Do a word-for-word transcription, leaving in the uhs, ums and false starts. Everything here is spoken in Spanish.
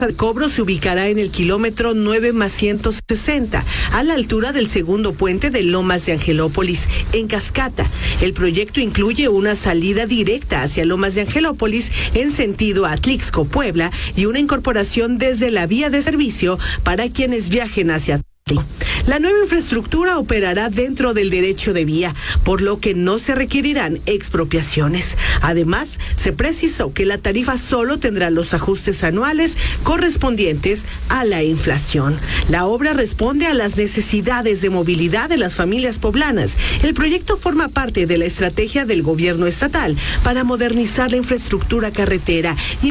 de cobro se ubicará en el kilómetro nueve más ciento sesenta, a la altura del segundo puente de Lomas de Angelópolis, en Cascata. El proyecto incluye una salida directa hacia Lomas de Angelópolis en sentido Atlixco, Puebla, y una incorporación desde la vía de servicio para quienes viajen hacia La nueva infraestructura operará dentro del derecho de vía, por lo que no se requerirán expropiaciones. Además, se precisó que la tarifa solo tendrá los ajustes anuales correspondientes a la inflación. La obra responde a las necesidades de movilidad de las familias poblanas. El proyecto forma parte de la estrategia del gobierno estatal para modernizar la infraestructura carretera y